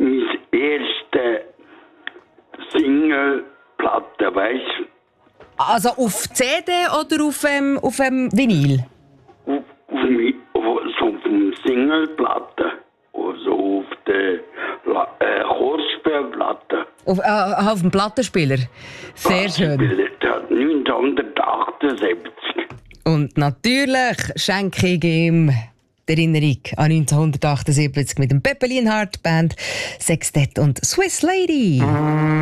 meine erste Singleplatte, weißt du? Also auf CD oder auf Vinyl? Auf dem Singleplatte. Also auf der Kurzspielplatte. Auf dem Plattenspieler. Sehr schön. 1978. Und natürlich schenke ich ihm die Erinnerung an 1978 mit dem Peppe Lienhardt Band, Sextett und Swiss Lady.